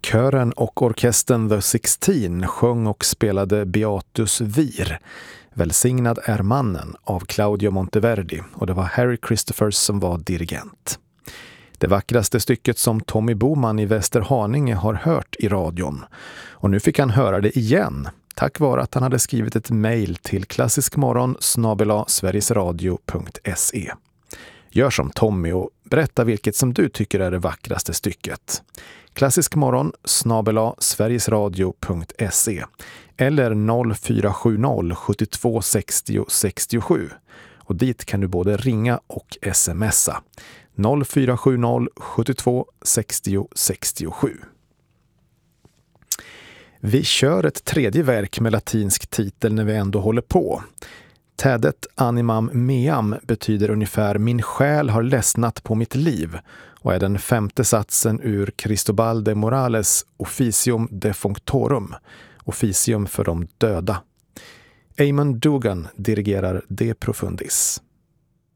Kören och orkestern The 16 sjöng och spelade Beatus Vir, Välsignad är mannen av Claudio Monteverdi, och det var Harry Christophers som var dirigent. Det vackraste stycket som Tommy Boman i Västerhaninge har hört i radion, och nu fick han höra det igen tack vare att han hade skrivit ett mejl till klassiskmorgon@sverigesradio.se. Gör som Tommy och berätta vilket som du tycker är det vackraste stycket. klassiskmorgon@sverigesradio.se eller 0470 72 60 67. Och dit kan du både ringa och smsa. 0470 72 60 67. Vi kör ett tredje verk med latinsk titel när vi ändå håller på. Tädet animam meam betyder ungefär min själ har ledsnat på mitt liv och är den femte satsen ur Cristobal de Morales Officium Defunctorum, officium för de döda. Eamon Dugan dirigerar De Profundis.